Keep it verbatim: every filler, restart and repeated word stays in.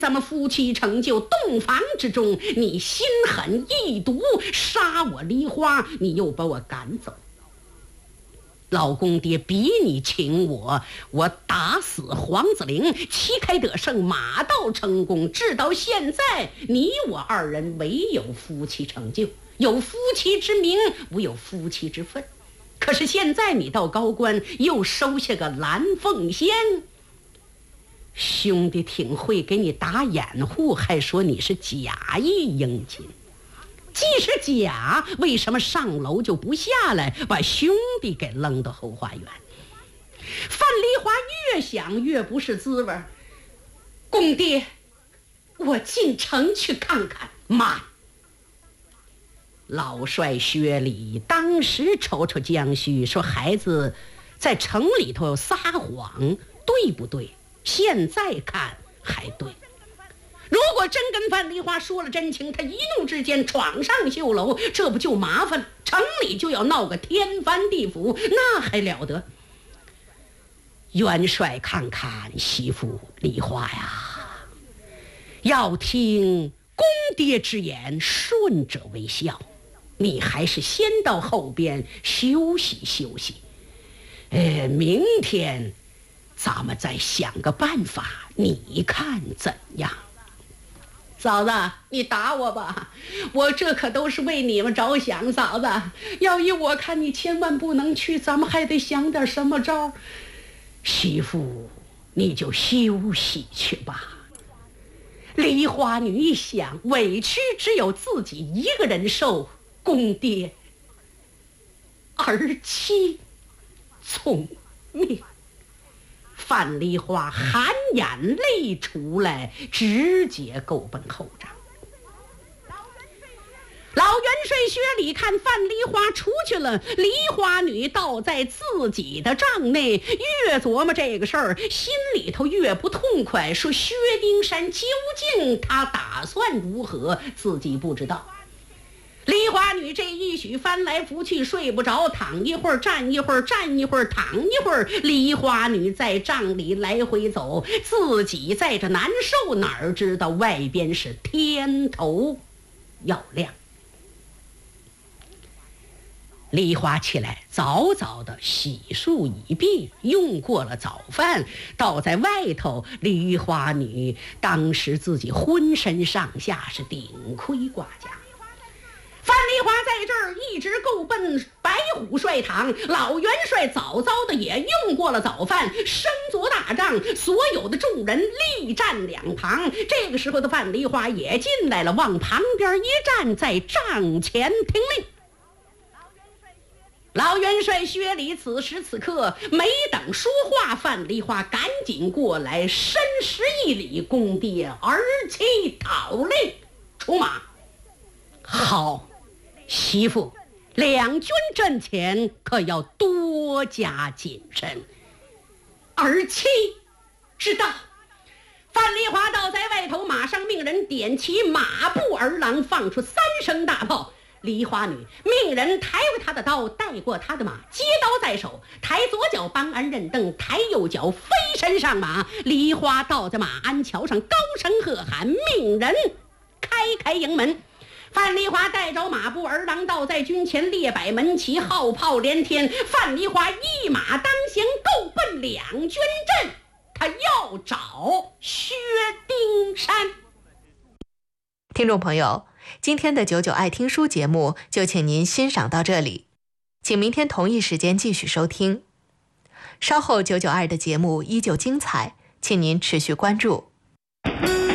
咱们夫妻成就洞房之中，你心狠意毒，杀我梨花，你又把我赶走。老公爹比你请我，我打死黄子陵，旗开得胜，马到成功，直到现在，你我二人唯有夫妻成就，有夫妻之名，无有夫妻之分。可是现在你到高官，又收下个蓝凤仙，兄弟挺会给你打掩护，还说你是假意迎亲。既是假，为什么上楼就不下来，把兄弟给扔到后花园？范梨花越想越不是滋味。公爹，我进城去看看。慢！老帅薛礼当时瞅瞅江须，说孩子在城里头撒谎，对不对？现在看还对。如果真跟范梨花说了真情，他一怒之间闯上绣楼，这不就麻烦了？城里就要闹个天翻地覆，那还了得？元帅看看媳妇梨花呀，要听公爹之言，顺者为孝，你还是先到后边休息休息。呃，明天咱们再想个办法，你看怎样？嫂子，你打我吧，我这可都是为你们着想。嫂子，要依我看，你千万不能去，咱们还得想点什么招。媳妇，你就休息去吧。梨花女一想，委屈只有自己一个人受，公爹儿妻聪明。范梨花含眼泪出来，直接够奔后帐。老元帅薛礼看范梨花出去了，梨花女倒在自己的帐内，越琢磨这个事儿，心里头越不痛快，说薛丁山究竟他打算如何，自己不知道。梨花女这一宿翻来覆去睡不着，躺一会儿站一会儿，站一会儿躺一会儿。梨花女在帐里来回走，自己在这难受，哪儿知道外边是天头要亮。梨花起来早早的洗漱已毕，用过了早饭，倒在外头。梨花女当时自己浑身上下是顶盔挂甲。范梨花在这儿一直够奔白虎帅堂，老元帅早早的也用过了早饭，升座大帐，所有的众人立站两旁。这个时候的范梨花也进来了，往旁边一站，在帐前听令。老元帅薛礼此时此刻没等说话，范梨花赶紧过来，深施一礼，公爹儿妻讨令出马。好，媳妇，两军阵前可要多加谨慎。儿妻知道。范梨花倒在外头，马上命人点齐马步儿郎，放出三声大炮。梨花女命人抬过她的刀，带过她的马，接刀在手，抬左脚帮鞍认凳，抬右脚飞身上马。梨花倒在马鞍桥上，高声喝喊，命人开开营门。范梨花带着马步儿郎倒在军前，列摆门旗，号炮连天。范梨花一马当先，够奔两军阵，他要找薛丁山。 听众朋友，今天的九九爱听书节目就请您欣赏到这里，请明天同一时间继续收听。稍后九九二的节目依旧精彩，请您持续关注。